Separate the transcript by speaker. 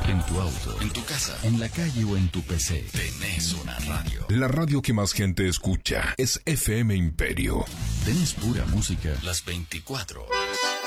Speaker 1: En tu auto, en tu casa, en la calle o en tu PC, tenés una radio.
Speaker 2: La radio que más gente escucha es FM Imperio.
Speaker 1: Tenés pura música las 24 horas.